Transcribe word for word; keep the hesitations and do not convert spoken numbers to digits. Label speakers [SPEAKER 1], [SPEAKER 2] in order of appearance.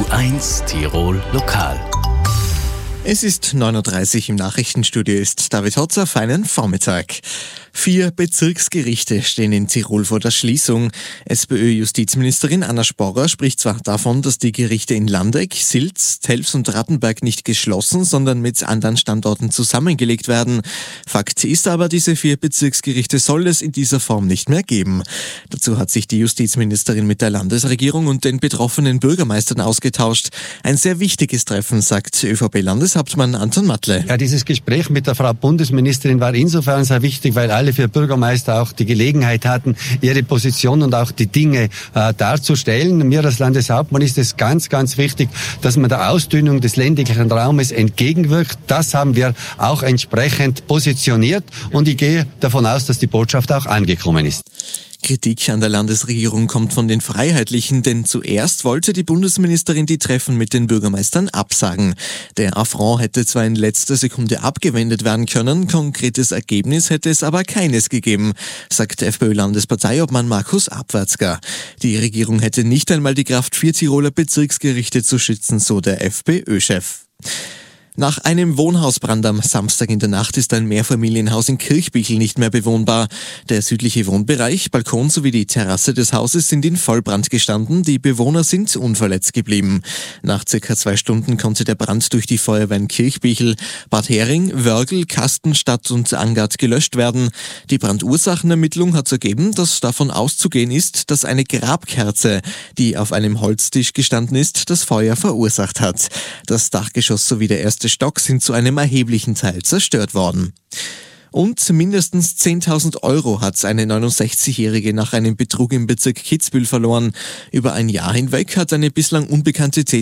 [SPEAKER 1] eins Tirol Lokal.
[SPEAKER 2] Es ist neun Uhr dreißig, im Nachrichtenstudio ist David Hotzer. Feinen Vormittag. Vier Bezirksgerichte stehen in Tirol vor der Schließung. SPÖ-Justizministerin Anna Sporrer spricht zwar davon, dass die Gerichte in Landeck, Silz, Telfs und Rattenberg nicht geschlossen, sondern mit anderen Standorten zusammengelegt werden. Fakt ist aber, diese vier Bezirksgerichte soll es in dieser Form nicht mehr geben. Dazu hat sich die Justizministerin mit der Landesregierung und den betroffenen Bürgermeistern ausgetauscht. Ein sehr wichtiges Treffen, sagt ÖVP-Landeshauptmann Anton Matle.
[SPEAKER 3] Ja, dieses Gespräch mit der Frau Bundesministerin war insofern sehr wichtig, weil alle vier Bürgermeister auch die Gelegenheit hatten, ihre Position und auch die Dinge äh, darzustellen. Mir als Landeshauptmann ist es ganz, ganz wichtig, dass man der Ausdünnung des ländlichen Raumes entgegenwirkt. Das haben wir auch entsprechend positioniert und ich gehe davon aus, dass die Botschaft auch angekommen ist.
[SPEAKER 2] Kritik an der Landesregierung kommt von den Freiheitlichen, denn zuerst wollte die Bundesministerin die Treffen mit den Bürgermeistern absagen. Der Affront hätte zwar in letzter Sekunde abgewendet werden können, konkretes Ergebnis hätte es aber keines gegeben, sagt FPÖ-Landesparteiobmann Markus Abwärtsger. Die Regierung hätte nicht einmal die Kraft, vier Tiroler Bezirksgerichte zu schützen, so der FPÖ-Chef. Nach einem Wohnhausbrand am Samstag in der Nacht ist ein Mehrfamilienhaus in Kirchbichl nicht mehr bewohnbar. Der südliche Wohnbereich, Balkon sowie die Terrasse des Hauses sind in Vollbrand gestanden. Die Bewohner sind unverletzt geblieben. Nach circa zwei Stunden konnte der Brand durch die Feuerwehr in Kirchbichl, Bad Hering, Wörgl, Kastenstadt und Angard gelöscht werden. Die Brandursachenermittlung hat ergeben, dass davon auszugehen ist, dass eine Grabkerze, die auf einem Holztisch gestanden ist, das Feuer verursacht hat. Das Dachgeschoss sowie der erste Stock sind zu einem erheblichen Teil zerstört worden. Und mindestens zehntausend Euro hat eine neunundsechzigjährige nach einem Betrug im Bezirk Kitzbühel verloren. Über ein Jahr hinweg hat eine bislang unbekannte